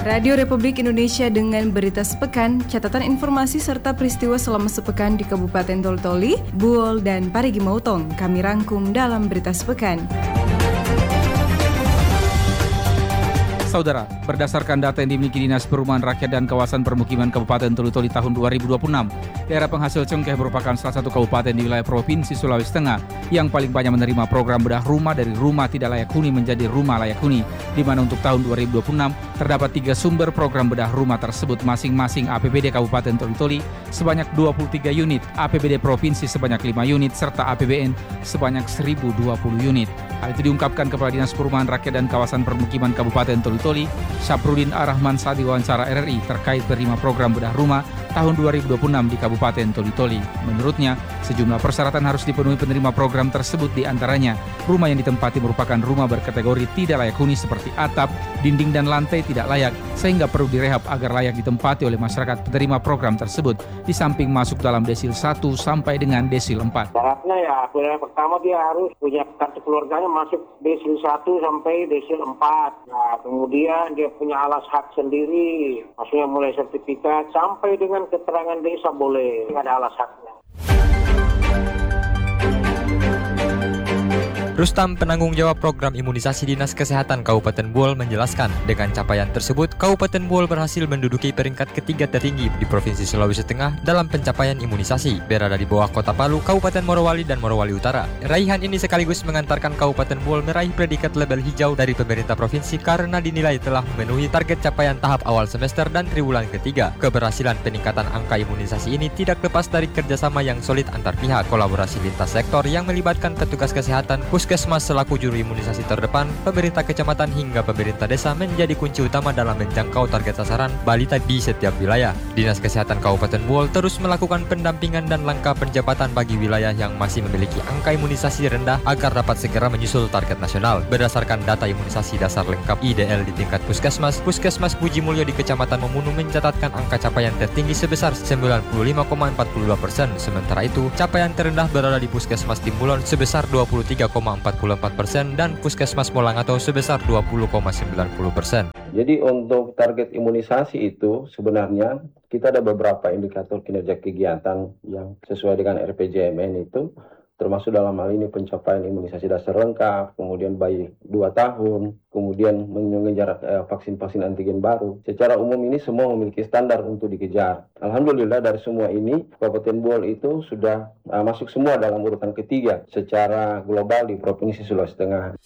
Radio Republik Indonesia dengan berita sepekan, catatan informasi serta peristiwa selama sepekan di Kabupaten Toli-Toli, Buol, dan Parigi Motong. Kami rangkum dalam berita sepekan. Saudara, berdasarkan data yang dimiliki Dinas Perumahan Rakyat dan Kawasan Permukiman Kabupaten Toli-Toli tahun 2026, daerah penghasil cengkeh merupakan salah satu kabupaten di wilayah Provinsi Sulawesi Tengah yang paling banyak menerima program bedah rumah dari rumah tidak layak huni menjadi rumah layak huni, di mana untuk tahun 2026 terdapat 3 sumber program bedah rumah tersebut masing-masing APBD Kabupaten Toli-Toli sebanyak 23 unit, APBD Provinsi sebanyak 5 unit, serta APBN sebanyak 1.020 unit. Hal itu diungkapkan Kepala Dinas Perumahan Rakyat dan Kawasan Permukiman Kabupaten Toli-Toli, Syafruddin Ar-Rahman saat diwawancara RRI terkait penerima program bedah rumah tahun 2026 di Kabupaten Toli-Toli. Menurutnya, sejumlah persyaratan harus dipenuhi penerima program tersebut, di antaranya rumah yang ditempati merupakan rumah berkategori tidak layak huni seperti atap, dinding dan lantai tidak layak, sehingga perlu direhab agar layak ditempati oleh masyarakat penerima program tersebut, di samping masuk dalam desil 1 sampai dengan desil 4. Syaratnya ya, yang pertama dia harus punya kartu keluarganya masuk desil 1 sampai desil 4. Nah, kemudian dia punya alas hak sendiri, maksudnya mulai sertifikat sampai dengan keterangan desa boleh, ada alas haknya. Rustam, penanggung jawab program imunisasi Dinas Kesehatan Kabupaten Buol, menjelaskan dengan capaian tersebut, Kabupaten Buol berhasil menduduki peringkat ketiga tertinggi di Provinsi Sulawesi Tengah dalam pencapaian imunisasi, berada di bawah Kota Palu, Kabupaten Morowali, dan Morowali Utara. Raihan ini sekaligus mengantarkan Kabupaten Buol meraih predikat label hijau dari pemerintah provinsi karena dinilai telah memenuhi target capaian tahap awal semester dan triwulan ketiga. Keberhasilan peningkatan angka imunisasi ini tidak lepas dari kerjasama yang solid antar pihak, kolaborasi lintas sektor yang melibatkan petugas kesehatan, Puskesmas selaku juru imunisasi terdepan, pemerintah kecamatan hingga pemerintah desa menjadi kunci utama dalam menjangkau target sasaran balita di setiap wilayah. Dinas Kesehatan Kabupaten Buol terus melakukan pendampingan dan langkah penjabatan bagi wilayah yang masih memiliki angka imunisasi rendah agar dapat segera menyusul target nasional. Berdasarkan data imunisasi dasar lengkap IDL di tingkat Puskesmas, Puskesmas Puji Mulyo di Kecamatan Memunu mencatatkan angka capaian tertinggi sebesar 95,42%. Sementara itu, capaian terendah berada di Puskesmas Timbulon sebesar 23,44% dan Puskesmas Molangato sebesar 20,90%. Jadi untuk target imunisasi itu sebenarnya kita ada beberapa indikator kinerja kegiatan yang sesuai dengan RPJMN itu, termasuk dalam hal ini pencapaian imunisasi dasar lengkap, kemudian bayi 2 tahun, kemudian mengejar vaksin-vaksin antigen baru. Secara umum ini semua memiliki standar untuk dikejar. Alhamdulillah dari semua ini, Kabupaten Buol itu sudah masuk semua dalam urutan ketiga secara global di Provinsi Sulawesi Tengah.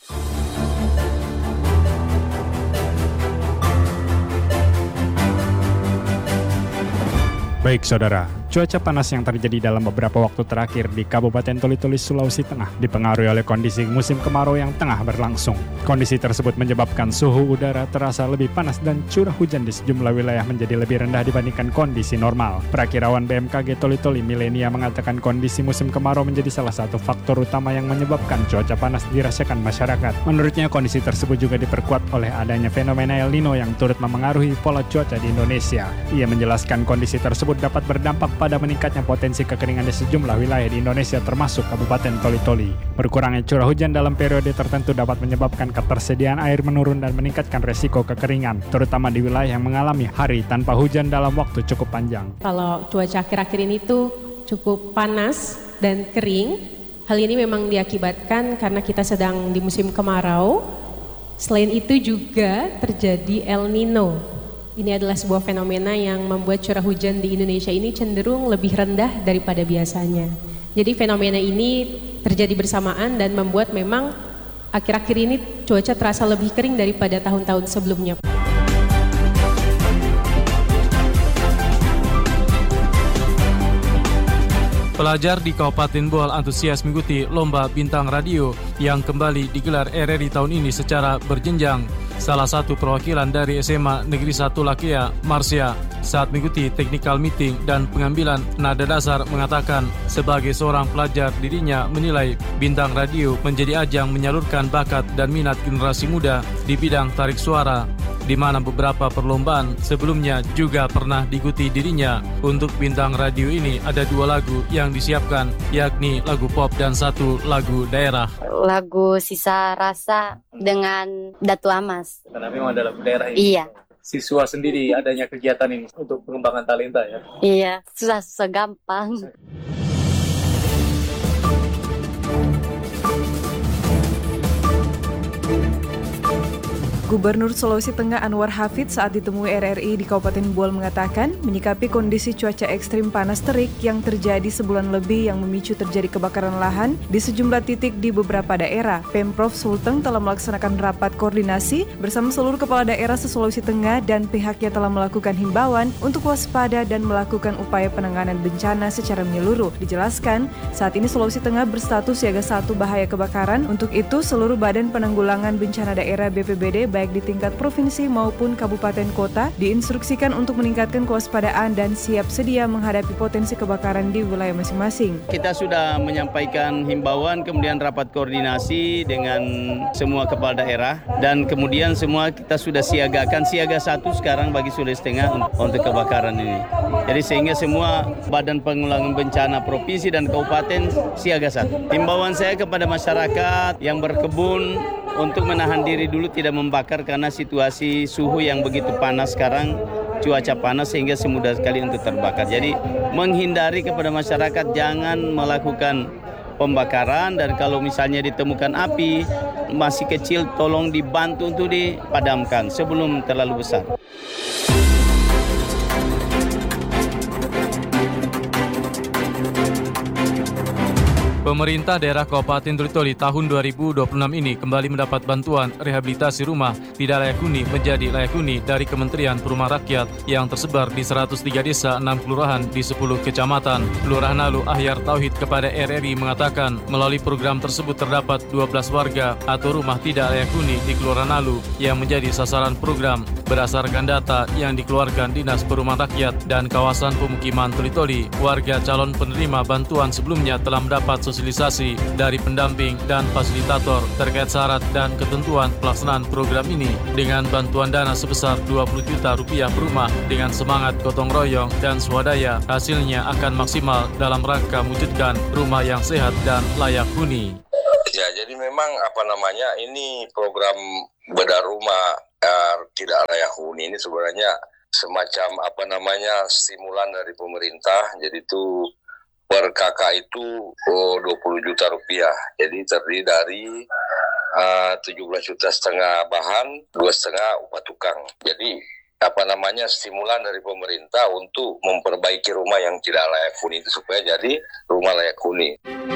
Baik saudara, cuaca panas yang terjadi dalam beberapa waktu terakhir di Kabupaten Toli-Toli, Sulawesi Tengah dipengaruhi oleh kondisi musim kemarau yang tengah berlangsung. Kondisi tersebut menyebabkan suhu udara terasa lebih panas dan curah hujan di sejumlah wilayah menjadi lebih rendah dibandingkan kondisi normal. Perakirawan BMKG Toli-Toli Milenia mengatakan kondisi musim kemarau menjadi salah satu faktor utama yang menyebabkan cuaca panas dirasakan masyarakat. Menurutnya kondisi tersebut juga diperkuat oleh adanya fenomena El Nino yang turut memengaruhi pola cuaca di Indonesia. Ia menjelaskan kondisi tersebut dapat berdampak pada meningkatnya potensi kekeringan di sejumlah wilayah di Indonesia termasuk Kabupaten Toli-Toli. Berkurangnya curah hujan dalam periode tertentu dapat menyebabkan ketersediaan air menurun dan meningkatkan resiko kekeringan, terutama di wilayah yang mengalami hari tanpa hujan dalam waktu cukup panjang. Kalau cuaca akhir-akhir ini tuh cukup panas dan kering, hal ini memang diakibatkan karena kita sedang di musim kemarau. Selain itu juga terjadi El Nino. Ini adalah sebuah fenomena yang membuat curah hujan di Indonesia ini cenderung lebih rendah daripada biasanya. Jadi fenomena ini terjadi bersamaan dan membuat memang akhir-akhir ini cuaca terasa lebih kering daripada tahun-tahun sebelumnya. Pelajar di Kabupaten Buol antusias mengikuti lomba bintang radio yang kembali digelar RRI tahun ini secara berjenjang. Salah satu perwakilan dari SMA Negeri 1 Lakea, Marsya, saat mengikuti technical meeting dan pengambilan nada dasar mengatakan sebagai seorang pelajar dirinya menilai bintang radio menjadi ajang menyalurkan bakat dan minat generasi muda di bidang tarik suara, di mana beberapa perlombaan sebelumnya juga pernah diikuti dirinya. Untuk bintang radio ini ada 2 lagu yang disiapkan, yakni lagu pop dan 1 lagu daerah. Lagu Sisa Rasa dengan Datu Amas. Karena memang ada lagu daerah ini. Iya. siswa sendiri adanya kegiatan ini untuk pengembangan talenta ya? Iya, susah gampang. Gubernur Sulawesi Tengah Anwar Hafid saat ditemui RRI di Kabupaten Buol mengatakan menyikapi kondisi cuaca ekstrim panas terik yang terjadi sebulan lebih yang memicu terjadi kebakaran lahan di sejumlah titik di beberapa daerah. Pemprov Sulteng telah melaksanakan rapat koordinasi bersama seluruh kepala daerah se-Sulawesi Tengah dan pihaknya telah melakukan himbauan untuk waspada dan melakukan upaya penanganan bencana secara menyeluruh. Dijelaskan, saat ini Sulawesi Tengah berstatus siaga 1 bahaya kebakaran. Untuk itu, seluruh Badan Penanggulangan Bencana Daerah BPBD baik di tingkat provinsi maupun kabupaten kota diinstruksikan untuk meningkatkan kewaspadaan dan siap sedia menghadapi potensi kebakaran di wilayah masing-masing. Kita sudah menyampaikan himbauan, kemudian rapat koordinasi dengan semua kepala daerah dan kemudian semua kita sudah siagakan siaga 1 sekarang bagi Sulawesi Tengah untuk kebakaran ini. Jadi sehingga semua Badan Penanggulangan Bencana provinsi dan kabupaten siaga 1. Himbauan saya kepada masyarakat yang berkebun untuk menahan diri dulu tidak membakar karena situasi suhu yang begitu panas sekarang, cuaca panas sehingga semudah sekali untuk terbakar. Jadi menghindari kepada masyarakat jangan melakukan pembakaran dan kalau misalnya ditemukan api masih kecil tolong dibantu untuk dipadamkan sebelum terlalu besar. Pemerintah daerah Kabupaten Toli-Toli tahun 2026 ini kembali mendapat bantuan rehabilitasi rumah tidak layak huni menjadi layak huni dari Kementerian Perumahan Rakyat yang tersebar di 103 desa 6 kelurahan di 10 kecamatan. Lurah Nalu Ahyar Tauhid kepada RRI mengatakan melalui program tersebut terdapat 12 warga atau rumah tidak layak huni di Kelurahan Nalu yang menjadi sasaran program berdasarkan data yang dikeluarkan Dinas Perumahan Rakyat dan Kawasan Pemukiman Toli-Toli. Warga calon penerima bantuan sebelumnya telah mendapat sosialisasi dari pendamping dan fasilitator terkait syarat dan ketentuan pelaksanaan program ini dengan bantuan dana sebesar 20 juta rupiah per rumah dengan semangat gotong royong dan swadaya. Hasilnya akan maksimal dalam rangka mewujudkan rumah yang sehat dan layak huni. Ya, jadi memang ini program bedah rumah tidak layak huni ini sebenarnya semacam stimulan dari pemerintah. Jadi itu per kakak itu 20 juta rupiah. Jadi terdiri dari 17,5 juta bahan, 2,5 upah tukang. Jadi stimulan dari pemerintah untuk memperbaiki rumah yang tidak layak huni itu supaya jadi rumah layak huni.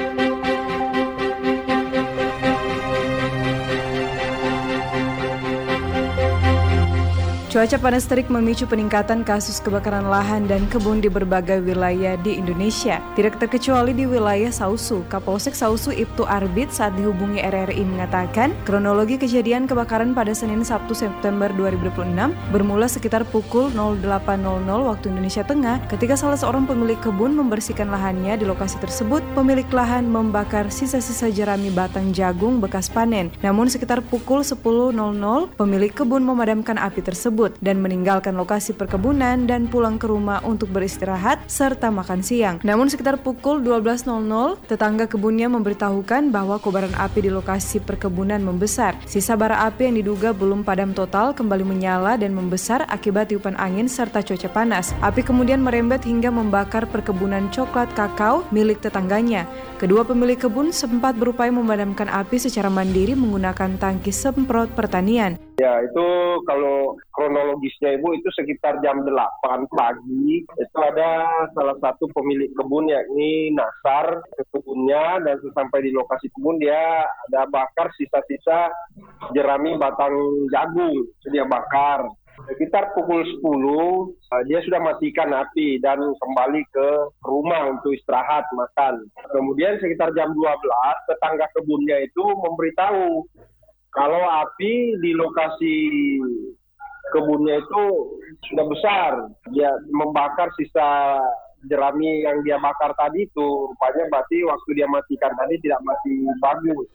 Cuaca panas terik memicu peningkatan kasus kebakaran lahan dan kebun di berbagai wilayah di Indonesia. Tidak terkecuali di wilayah Sausu. Kapolsek Sausu Ibtu Arbit saat dihubungi RRI mengatakan kronologi kejadian kebakaran pada Senin 1 September 2026 bermula sekitar pukul 08.00 waktu Indonesia Tengah ketika salah seorang pemilik kebun membersihkan lahannya. Di lokasi tersebut, pemilik lahan membakar sisa-sisa jerami batang jagung bekas panen. Namun sekitar pukul 10.00 pemilik kebun memadamkan api tersebut dan meninggalkan lokasi perkebunan dan pulang ke rumah untuk beristirahat serta makan siang. Namun sekitar pukul 12.00 tetangga kebunnya memberitahukan bahwa kobaran api di lokasi perkebunan membesar. Sisa bara api yang diduga belum padam total kembali menyala dan membesar akibat tiupan angin serta cuaca panas. Api kemudian merembet hingga membakar perkebunan coklat kakao milik tetangganya. Kedua pemilik kebun sempat berupaya memadamkan api secara mandiri menggunakan tangki semprot pertanian. Ya, itu kalau kronologisnya Ibu itu sekitar jam 8 pagi itu ada salah satu pemilik kebun yakni Nasar ke kebunnya dan sesampai di lokasi kebun dia ada bakar sisa-sisa jerami batang jagung itu dia bakar. Sekitar pukul 10 dia sudah matikan api dan kembali ke rumah untuk istirahat makan. Kemudian sekitar jam 12 tetangga kebunnya itu memberitahu kalau api di lokasi kebunnya itu sudah besar. Dia membakar sisa jerami yang dia bakar tadi itu. Rupanya berarti waktu dia matikan tadi tidak mati bagus.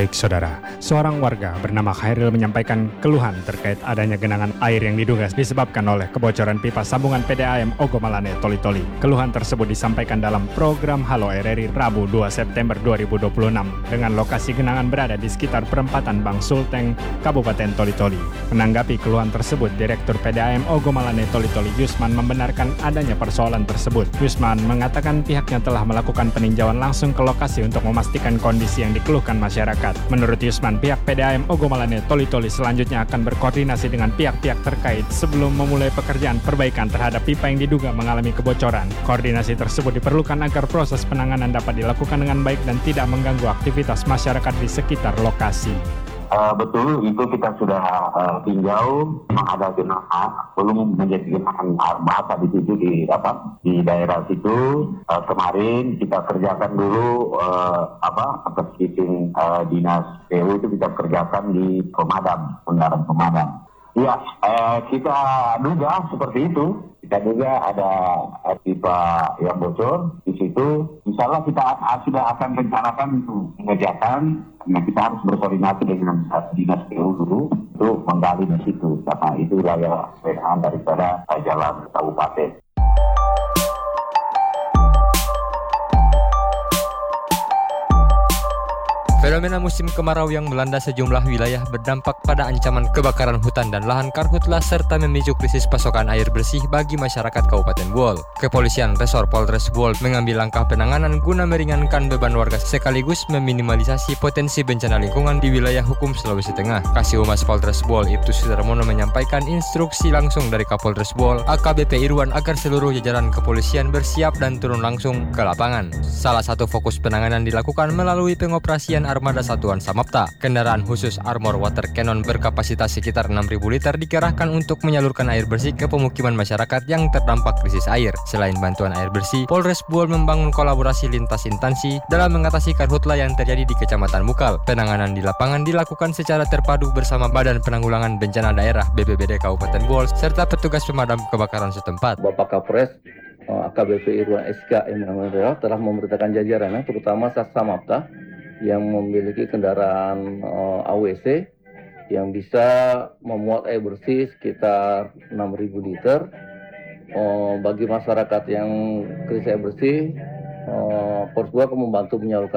Baik saudara, seorang warga bernama Khairil menyampaikan keluhan terkait adanya genangan air yang diduga disebabkan oleh kebocoran pipa sambungan PDAM Ogomalane Toli-Toli. Keluhan tersebut disampaikan dalam program Halo RRI Rabu 2 September 2026 dengan lokasi genangan berada di sekitar perempatan Bang Sulteng, Kabupaten Toli-Toli. Menanggapi keluhan tersebut, Direktur PDAM Ogomalane Toli-Toli Yusman membenarkan adanya persoalan tersebut. Yusman mengatakan pihaknya telah melakukan peninjauan langsung ke lokasi untuk memastikan kondisi yang dikeluhkan masyarakat. Menurut Yusman, pihak PDAM Ogomalane Toli-Toli selanjutnya akan berkoordinasi dengan pihak-pihak terkait sebelum memulai pekerjaan perbaikan terhadap pipa yang diduga mengalami kebocoran. Koordinasi tersebut diperlukan agar proses penanganan dapat dilakukan dengan baik dan tidak mengganggu aktivitas masyarakat di sekitar lokasi. Betul, itu kita sudah tinjau, memang ada genangan, belum menjadi genangan air basah di situ di daerah situ. Kemarin kita kerjakan dulu atas izin dinas PU itu kita kerjakan di kendaraan pemadam. Ya, kita duga seperti itu. Kita duga ada pipa yang bocor di situ. Insyaallah kita sudah akan rencanakan untuk mengerjakan. Nah, kita harus berkoordinasi dengan dinas PU dulu untuk menggali di situ karena itu wilayah kewenangan daripada jalan kabupaten. Fenomena musim kemarau yang melanda sejumlah wilayah berdampak pada ancaman kebakaran hutan dan lahan karhutla serta memicu krisis pasokan air bersih bagi masyarakat Kabupaten Buol. Kepolisian Resor Polres Buol mengambil langkah penanganan guna meringankan beban warga sekaligus meminimalisasi potensi bencana lingkungan di wilayah hukum Sulawesi Tengah. Kasih Humas Polres Buol Ibtu Sudarmono menyampaikan instruksi langsung dari Kapolres Buol AKBP Irwan agar seluruh jajaran kepolisian bersiap dan turun langsung ke lapangan. Salah satu fokus penanganan dilakukan melalui pengoperasian armada satuan Samapta. Kendaraan khusus Armor Water Cannon berkapasitas sekitar 6.000 liter dikerahkan untuk menyalurkan air bersih ke pemukiman masyarakat yang terdampak krisis air. Selain bantuan air bersih, Polres Buol membangun kolaborasi lintas instansi dalam mengatasi karhutla yang terjadi di Kecamatan Bukal. Penanganan di lapangan dilakukan secara terpadu bersama Badan Penanggulangan Bencana Daerah BPBD Kabupaten Buol serta petugas pemadam kebakaran setempat. Bapak Kapolres AKBP Irwan SK telah memerintahkan jajarannya terutama Samapta yang memiliki kendaraan AWC yang bisa memuat air bersih sekitar 6.000 liter. Bagi masyarakat yang krisis air bersih, Polres Buol akan membantu menyalurkan